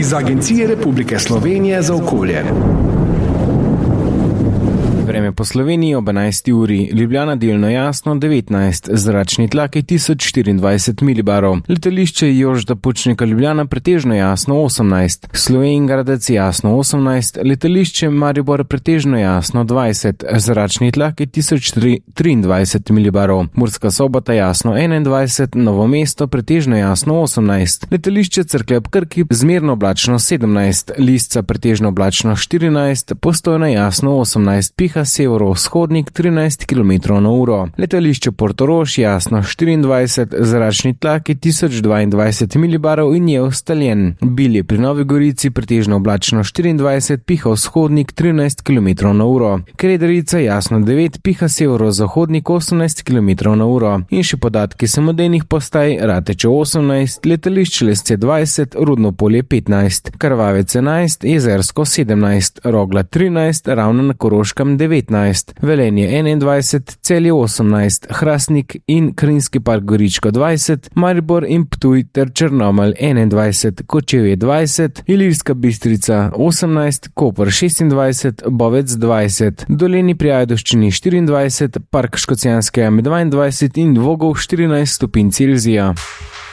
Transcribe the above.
iz Agencije Republike Slovenije za okolje. Vreme po Sloveniji ob 11. uri. Ljubljana delno jasno 19, zračni tlak je 1024 milibarov. Letališče Jožeta Pučnika Ljubljana pretežno jasno 18, Slovenj Gradec jasno 18, letališče Maribor pretežno jasno 20, zračni tlak je 1023 milibarov. Murska Sobota jasno 21, Novo mesto pretežno jasno 18, letališče Cerklje ob Krki zmerno oblačno 17, Lisca pretežno oblačno 14, Postojna jasno 18, piha severovzhodnik 13 km/h. Letališče Portorož jasno 24, zračni tlak je 1022 milibarov in je ustaljen. Bilje pri Novi Gorici pretežno oblačno 24, piha vzhodnik 13 km/h. Krederica jasno 9, piha severozahodnik 18 km/h. In še podatki samodejnih postaj: Rateče 18, letališče Lesce 20, Rudno Polje 15, Krvavec 11, Jezersko 17, Rogla 13, Ravno na Koroškem 19, Velenje 21, Celje 18, Hrastnik in Krajinski park Goričko 20, Maribor in Ptuj ter Črnomelj 21, Kočevje 20, Ilirska Bistrica 18, Koper 26, Bovec 20, Dolenji pri Ajdovščini 24, Park Škocjanske jame 22 in Vogov 14 stopinj Celzija.